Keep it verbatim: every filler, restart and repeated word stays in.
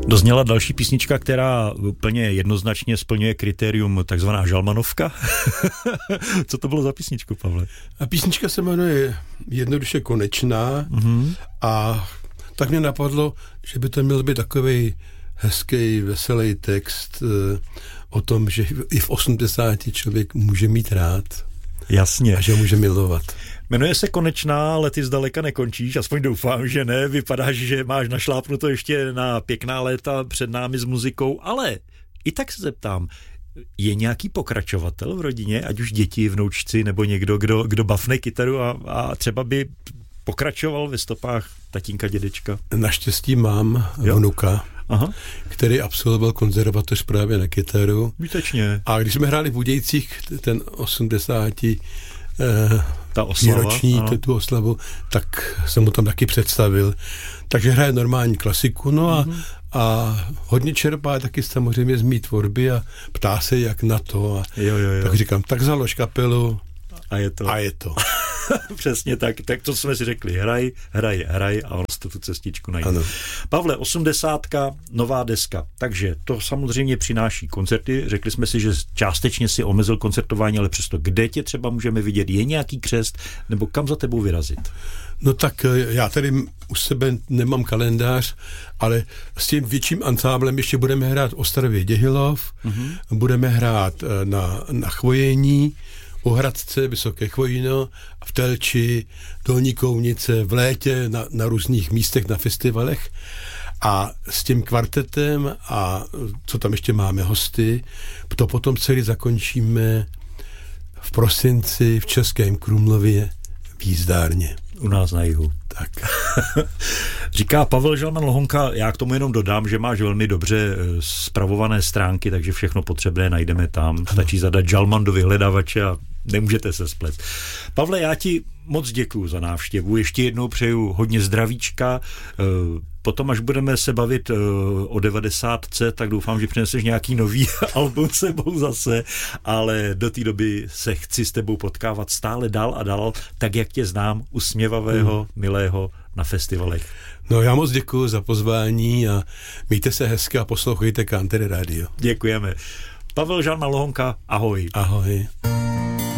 Dozněla další písnička, která úplně jednoznačně splňuje kritérium takzvaná žalmanovka. Co to bylo za písničku, Pavle? A písnička se jmenuje jednoduše Konečná mm-hmm. a tak mě napadlo, že by to měl být takovej hezký, veselý text uh, o tom, že i v osmdesáti člověk může mít rád. Jasně. A že může milovat. Jmenuje se Konečná, ale ty zdaleka nekončíš, aspoň doufám, že ne. Vypadáš, že máš našlápnuto ještě na pěkná léta před námi s muzikou, ale i tak se zeptám, je nějaký pokračovatel v rodině, ať už děti, vnoučci nebo někdo, kdo, kdo bafne kytaru a, a třeba by pokračoval ve stopách tatínka, dědečka? Naštěstí mám jo? vnuka, Aha. který absolvoval konzervatoř právě na kytaru. Výtečně. A když jsme hráli v Budějcích ten osmdesátý eh, Ta oslava, výroční, tu, tu oslavu, tak jsem mu tam taky představil. Takže hraje normální klasiku, no a, mm-hmm. a hodně čerpá taky samozřejmě z mý tvorby a ptá se, jak na to. A jo, jo, jo. tak říkám, tak založ kapelu a je to. A je to. Přesně tak, tak to jsme si řekli, hraj, hraj, hraj a on jste tu cestičku najde. Ano. Pavle, osmdesátka, nová deska, takže to samozřejmě přináší koncerty, řekli jsme si, že částečně si omezil koncertování, ale přesto, kde tě třeba můžeme vidět, je nějaký křest, nebo kam za tebou vyrazit? No tak já tady u sebe nemám kalendář, ale s tím větším ansáblem ještě budeme hrát v Ostravě Děhilov, mm-hmm. budeme hrát na, na Chvojení, u Hradce, Vysoké Chvojino, v Telči, Dolní Kounice, v létě na, na různých místech, na festivalech. A s tím kvartetem a co tam ještě máme, hosty, to potom celý zakončíme v prosinci v Českém Krumlově v Jízdárně. U nás na jihu. Tak. Říká Pavel Žalman Lohonka, já k tomu jenom dodám, že máš velmi dobře spravované stránky, takže všechno potřebné najdeme tam. Ano. Stačí zadat Žalman do vyhledávače a nemůžete se splet. Pavle, já ti moc děkuju za návštěvu. Ještě jednou přeju hodně zdravíčka. Potom, až budeme se bavit o devadesátce, tak doufám, že přineseš nějaký nový album sebou zase, ale do té doby se chci s tebou potkávat stále dál a dál, tak jak tě znám, usměvavého, hmm. milého na festivalech. No já moc děkuju za pozvání a mějte se hezky a poslouchejte Country Radio. Děkujeme. Pavel Žalman Lohonka, ahoj. Ahoj.